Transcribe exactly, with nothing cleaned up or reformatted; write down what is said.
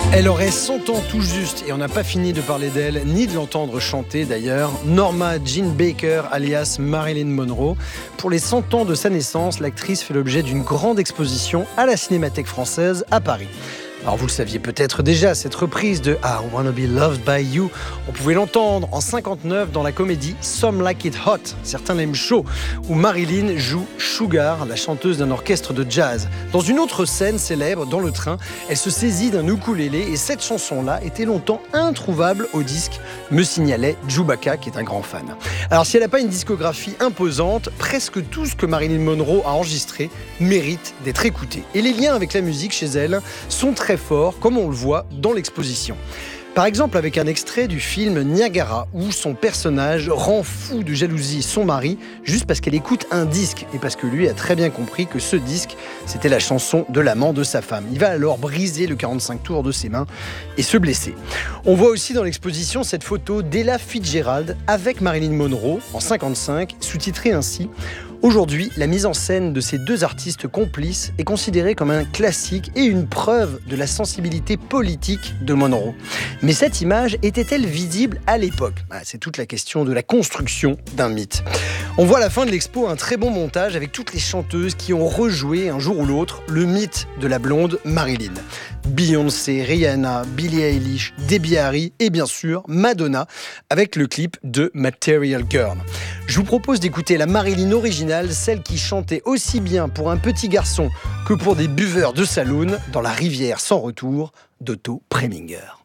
Elle aurait cent ans tout juste et on n'a pas fini de parler d'elle, ni de l'entendre chanter d'ailleurs. Norma Jean Baker, alias Marilyn Monroe. Pour les cent ans de sa naissance, l'actrice fait l'objet d'une grande exposition à la Cinémathèque française à Paris. Alors vous le saviez peut-être déjà, cette reprise de I Wanna Be Loved By You, on pouvait l'entendre en cinquante-neuf dans la comédie Some Like It Hot, certains l'aiment chaud, où Marilyn joue Sugar, la chanteuse d'un orchestre de jazz. Dans une autre scène célèbre, dans le train, elle se saisit d'un ukulélé et cette chanson-là était longtemps introuvable au disque, me signalait Chewbacca qui est un grand fan. Alors si elle n'a pas une discographie imposante, presque tout ce que Marilyn Monroe a enregistré mérite d'être écouté. Et les liens avec la musique chez elle sont très fort, comme on le voit dans l'exposition. Par exemple avec un extrait du film Niagara où son personnage rend fou de jalousie son mari juste parce qu'elle écoute un disque et parce que lui a très bien compris que ce disque c'était la chanson de l'amant de sa femme. Il va alors briser le quarante-cinq tours de ses mains et se blesser. On voit aussi dans l'exposition cette photo d'Ella Fitzgerald avec Marilyn Monroe en cinquante-cinq, sous-titrée ainsi: aujourd'hui, la mise en scène de ces deux artistes complices est considérée comme un classique et une preuve de la sensibilité politique de Monroe. Mais cette image était-elle visible à l'époque ? Ah, c'est toute la question de la construction d'un mythe. On voit à la fin de l'expo un très bon montage avec toutes les chanteuses qui ont rejoué un jour ou l'autre le mythe de la blonde Marilyn. Beyoncé, Rihanna, Billie Eilish, Debbie Harry et bien sûr Madonna avec le clip de Material Girl. Je vous propose d'écouter la Marilyn originale, celle qui chantait aussi bien pour un petit garçon que pour des buveurs de saloon dans La rivière sans retour d'Otto Preminger.